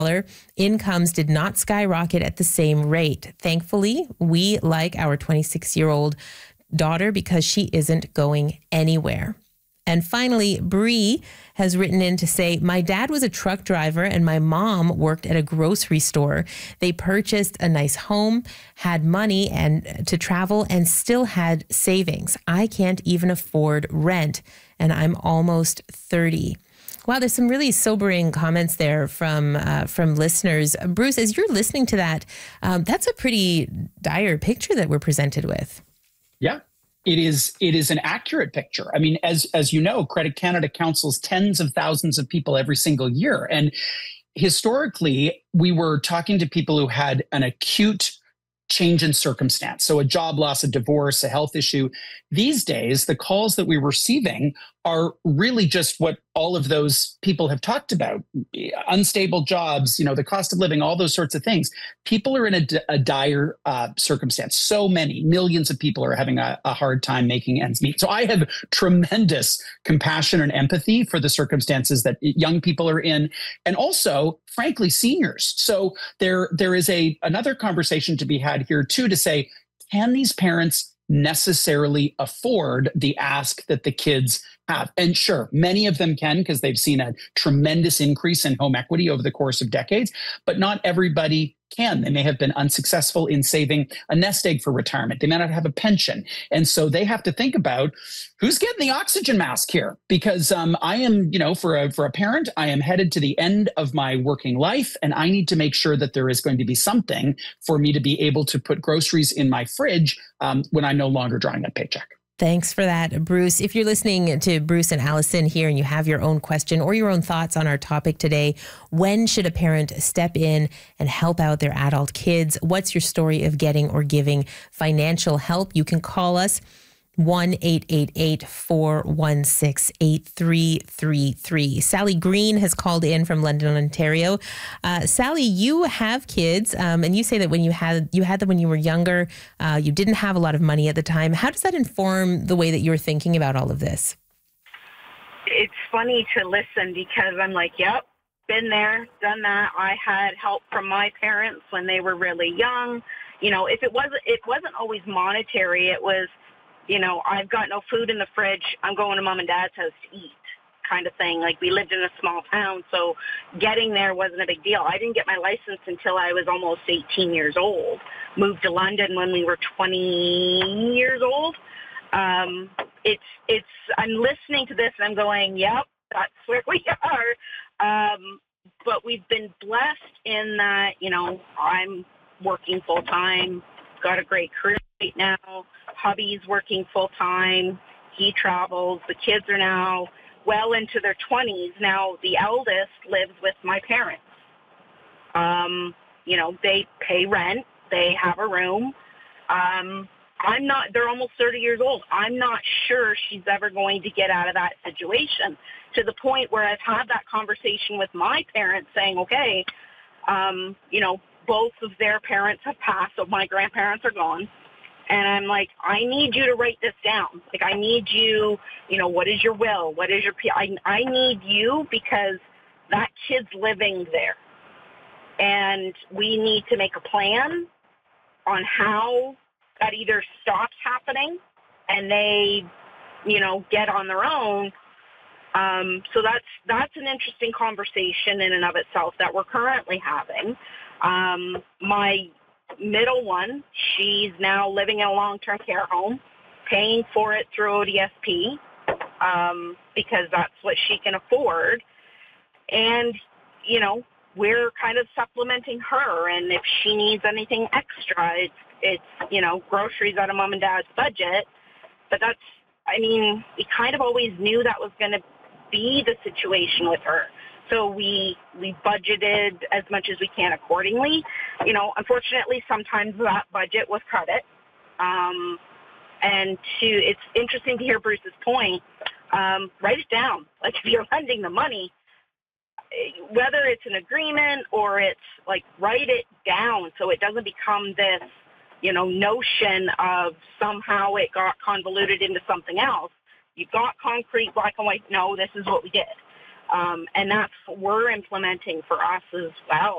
incomes did not skyrocket at the same rate. Thankfully, we like our 26-year-old daughter because she isn't going anywhere. And finally, Bree has written in to say, my dad was a truck driver and my mom worked at a grocery store. They purchased a nice home, had money and to travel, and still had savings. I can't even afford rent, and I'm almost 30. Wow, there's some really sobering comments there from listeners. Bruce, as you're listening to that, that's a pretty dire picture that we're presented with. Yeah. It is an accurate picture. I mean, as you know, Credit Canada counsels tens of thousands of people every single year. And historically, we were talking to people who had an acute change in circumstance. So a job loss, a divorce, a health issue. These days, the calls that we're receiving are really just what all of those people have talked about. Unstable jobs, the cost of living, all those sorts of things. People are in a dire circumstance. So many, millions of people are having a hard time making ends meet. So I have tremendous compassion and empathy for the circumstances that young people are in, and also, frankly, seniors. So there is another conversation to be had here too, to say, can these parents necessarily afford the ask that the kids have? And sure, many of them can, because they've seen a tremendous increase in home equity over the course of decades, but not everybody can. They may have been unsuccessful in saving a nest egg for retirement. They may not have a pension. And so they have to think about who's getting the oxygen mask here, because I am, for a parent, I am headed to the end of my working life, and I need to make sure that there is going to be something for me to be able to put groceries in my fridge when I'm no longer drawing that paycheck. Thanks for that, Bruce. If you're listening to Bruce and Allison here and you have your own question or your own thoughts on our topic today, when should a parent step in and help out their adult kids? What's your story of getting or giving financial help? You can call us 1-888-416-8333. Sally Green has called in from London, Ontario. Sally, you have kids, and you say that when you had them when you were younger, you didn't have a lot of money at the time. How does that inform the way that you're thinking about all of this? It's funny to listen because I'm like, yep, been there, done that. I had help from my parents when they were really young. If it wasn't always monetary. It was, I've got no food in the fridge. I'm going to mom and dad's house to eat, kind of thing. Like, we lived in a small town, so getting there wasn't a big deal. I didn't get my license until I was almost 18 years old. Moved to London when we were 20 years old. I'm listening to this and I'm going, yep, that's where we are. But we've been blessed in that, I'm working full time, got a great career right now. Hubby's working full-time. He travels. The kids are now well into their 20s. Now, the eldest lives with my parents. They pay rent. They have a room. They're almost 30 years old. I'm not sure she's ever going to get out of that situation, to the point where I've had that conversation with my parents saying, okay, both of their parents have passed, so my grandparents are gone. And I'm like, I need you to write this down. Like, I need you, what is your will? What is your, I need you, because that kid's living there. And we need to make a plan on how that either stops happening and they, get on their own. So that's an interesting conversation in and of itself that we're currently having. My middle one, she's now living in a long-term care home, paying for it through ODSP, because that's what she can afford. And, we're kind of supplementing her. And if she needs anything extra, it's groceries out of mom and dad's budget. But we kind of always knew that was going to be the situation with her. So we budgeted as much as we can accordingly. Unfortunately, sometimes that budget was cut it. It's interesting to hear Bruce's point. Write it down. Like, if you're lending the money, whether it's an agreement or it's like, write it down so it doesn't become this, notion of somehow it got convoluted into something else. You've got concrete, black and white. No, this is what we did. And that's what we're implementing for us as well.